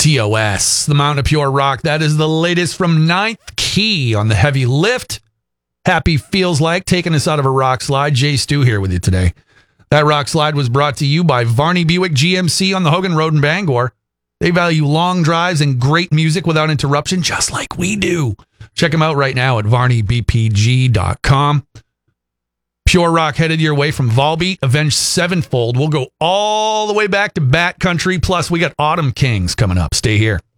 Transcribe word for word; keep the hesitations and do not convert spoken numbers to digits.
T O S, the Mountain of Pure Rock. That is the latest from Ninth Key on the heavy lift. Happy feels like taking us out of a rock slide. Jay Stu here with you today. That rock slide was brought to you by Varney Buick G M C on the Hogan Road in Bangor. They value long drives and great music without interruption, just like we do. Check them out right now at varney b p g dot com. Pure Rock headed your way from Volbeat, Avenged Sevenfold. We'll go all the way back to Bat Country. Plus, we got Autumn Kings coming up. Stay here.